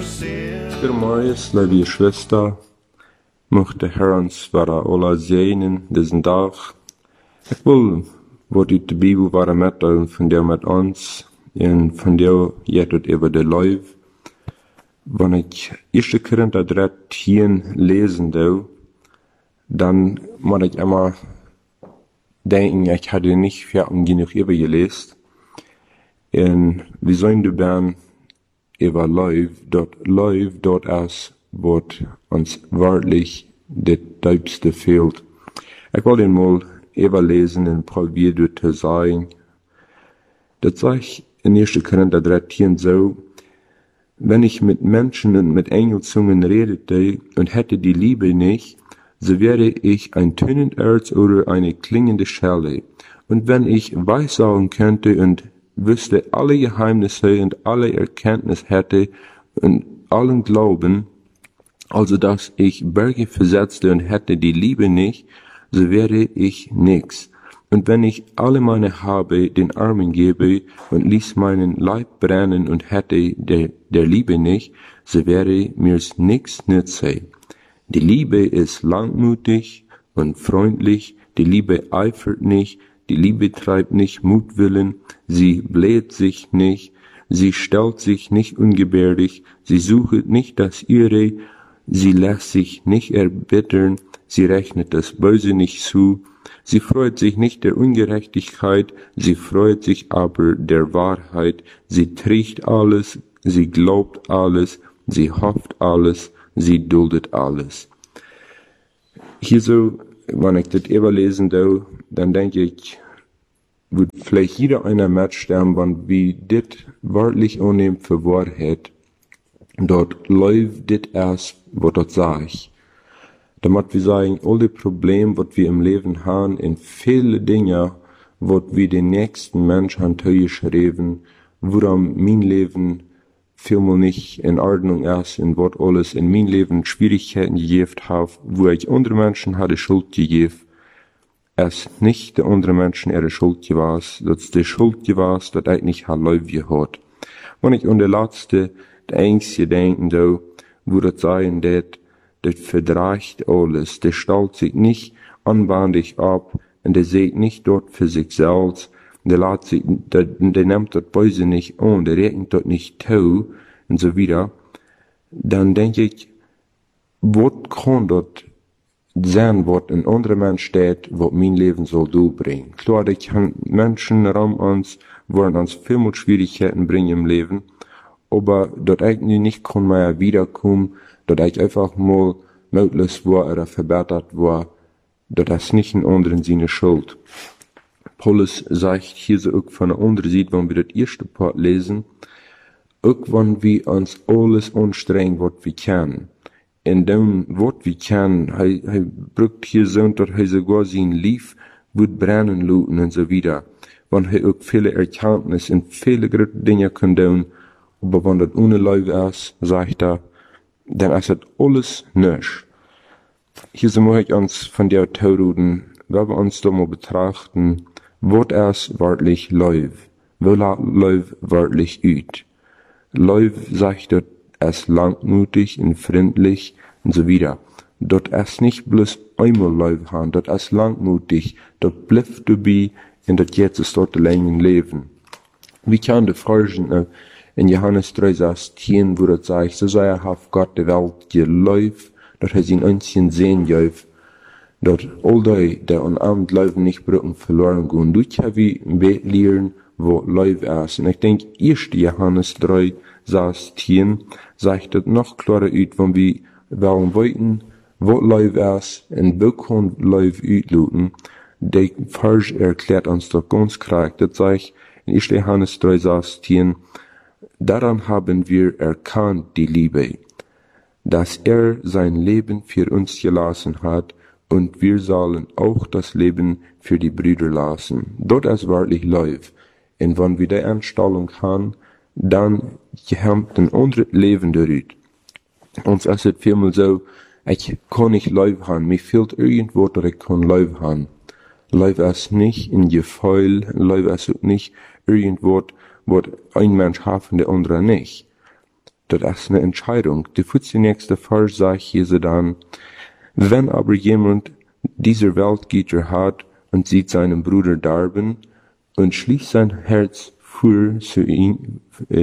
Goedemorgen, lieve Schwester. Mocht de Herr uns vara alla segnen diesen dag. Ik wil wat uit de Bibel vara mettelen van jou met ons en van jou jet het over de Leuf. Wanneer ik 1. Korinther 13 lesen doe, dann moet ik immer denken, ich hatte nicht fertig genug übergelesen. Und wir sollen dann über Leuf dort aus, wat uns wirklich das Diebste fehlt. Ich will den mal überlesen und probieren zu sagen. Das sage in 1. Korinther 13 so, wenn ich mit Menschen und mit Engelzungen redete und hätte die Liebe nicht, so wäre ich ein Tönenderz oder eine klingende Schelle. Und wenn ich weissagen könnte und wüsste alle Geheimnisse und alle Erkenntnis hätte und allen Glauben, also dass ich Berge versetzte und hätte die Liebe nicht, so wäre ich nix. Und wenn ich alle meine Habe den Armen gebe und ließ meinen Leib brennen und hätte der Liebe nicht, so wäre mir's nix nütze. Die Liebe ist langmutig und freundlich, die Liebe eifert nicht, die Liebe treibt nicht Mutwillen, sie bläht sich nicht, sie stellt sich nicht ungebärdig, sie sucht nicht das Ihre, sie lässt sich nicht erbittern, sie rechnet das Böse nicht zu, sie freut sich nicht der Ungerechtigkeit, sie freut sich aber der Wahrheit, sie trägt alles, sie glaubt alles, sie hofft alles, sie duldet alles. Hier so, wenn ich das überlesen darf, dann denke ich, wird vielleicht jeder einer Mensch sterben, wenn wir das wörtlich annehmen für Wahrheit. Dort läuft das erst, was dort sage ich. Damit wir sagen, alle Probleme, was wir im Leben haben, in viele Dinge, was wir den nächsten Menschen haben geschrieben, woran mein Leben vielmal nicht in Ordnung ist, und was alles in mein Leben Schwierigkeiten gegeben hat, wo ich andere Menschen hatte Schuld gegeben, es nicht der andere Menschen ihre Schuld gewesen, dass die Schuld gewesen, dass ich nicht Leib gehabt. Wenn ich an der letzte, der einzige denken da, wo das sein, das verdreicht alles, der stellt sich nicht anbandig ab, und der sieht nicht dort für sich selbst, der nimmt das Böse nicht an, der rechnet dort nicht zu, und so wieder, dann denke ich, was kann dort sein, was ein anderer Mensch steht, was mein Leben soll durchbringen. Klar, ich kann Menschen rum uns, wollen uns viel mehr Schwierigkeiten bringen im Leben, aber dort eigentlich nicht kann mehr wiederkommen, dort ich einfach mal möglich war oder verbessert war, dort ist nicht in anderen Sinne Schuld. Paulus sagt hier so auch von der anderen Seite, wenn wir das erste Part lesen, auch wenn wir uns alles anstrengen, was wir können. In dem, was wir können, er braucht hier so, dass er sogar sein Lief wird brennen lassen und so wieder. Wenn er auch viele Erkenntnis und viele gute Dinge kann tun, aber wenn das ohne Leib ist, sagt er, dann ist das alles nichts. Hier so muss ich uns von der Theorien, wenn wir uns da mal betrachten, was ist wörtlich Leib? Wo Leib wörtlich üt? Leib sagt dort, ist langmutig und freundlich und so wieder. Dort ist nicht bloß einmal Leib haben, dort ist langmutig, dort bleibt dabei und dort jetzt ist dort länger Leben. Wie kann der Fragen in Johannes 3,16, wo das sagt, so sei hat Gott die Welt geläuft, dort hat sein einzigen Sehen geläuft, dort all die, der an Abend Leuven nicht brücken, verloren gehen. Dort haben wir lernen, wo Leib ist. Und ich denke, 1. Johannes 3, 16, sagt das noch klarer aus, wenn wir wollten, wo Leib ist, und wo kann Leib ausluten. Der Vers erklärt uns doch ganz klar, das sagt in 1. Johannes 3, 16, daran haben wir erkannt die Liebe, dass er sein Leben für uns gelassen hat, und wir sollen auch das Leben für die Brüder lassen. Dort ist wahrlich Leib. Und wenn wir die Einstellung haben, dann kommt ein anderes Leben durch. Uns ist es vielmal so, ich kann nicht Leib haben, mir fehlt irgendwo, dass ich kann Leib haben. Leib ist nicht ein Gefühl, Leib ist nicht irgendwo, was ein Mensch hat und der andere nicht. Das ist eine Entscheidung. Die 14. Vers sagt Jesus dann, wenn aber jemand dieser Weltgüter hat und sieht seinen Bruder darben und schließt sein Herz für zu ihn,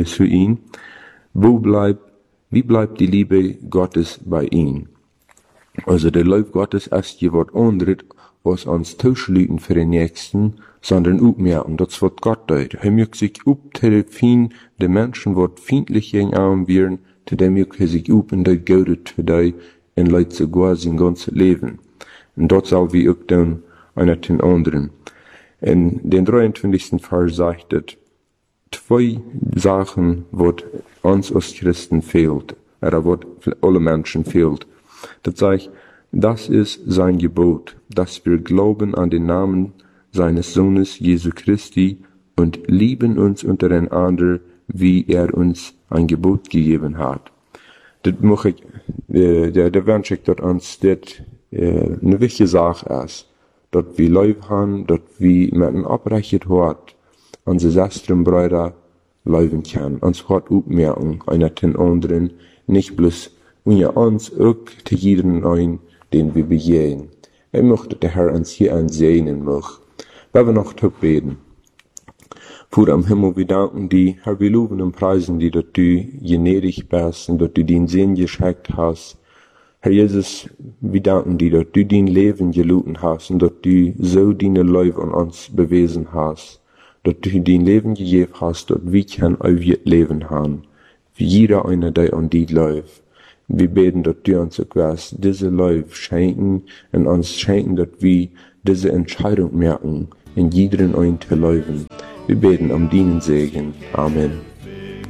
wie bleibt die Liebe Gottes bei ihm? Also der Liebe Gottes ist je wat anderes, was uns tauschlüten für den Nächsten, sondern aufmerken, das wird Gott deut. Er mögt sich uptelefien, die Menschen wird feindlich gegen arm werden, zu dem mögt er sich upen, der Gaudet für die, in Leid zu Gott sein ganzes Leben. Und dort soll wir auch dann einer den anderen. In den 23. Vers sagt es, 2 Sachen, wat uns als Christen fehlt, oder wat alle Menschen fehlt. Das sagt, das ist sein Gebot, dass wir glauben an den Namen seines Sohnes Jesu Christi und lieben uns untereinander, wie er uns ein Gebot gegeben hat. Das mache ich, der wünsche ich, dass uns das eine wichtige Sache ist, dass wir Leib haben, dass wir mit einem abrechnet Hort unsere Schwestern und Brüder leben können, uns Hort aufmerken, einer den anderen, nicht bloß unter uns, auch zu jedem einen, den wir begehen. Ich möchte der Herr uns hier ansehen möchte. Wenn wir noch beten. Vater am Himmel, wir danken dir, Herr, wir loben und preisen dir, dass du gnädig bist und dass du den Sinn geschenkt hast. Herr Jesus, wir danken dir, dass du dein Leben gelitten hast und dass du so deine Liebe an uns bewiesen hast. Dass du dein Leben gegeben hast, dass wir kein ewiges Leben haben. Wie jeder einer, der an dir läuft. Wir beten, dass du uns diese Liebe schenken und uns schenken, dass wir diese Entscheidung merken, in jedem einen zu leben. Wir beten um deinen Segen. Amen.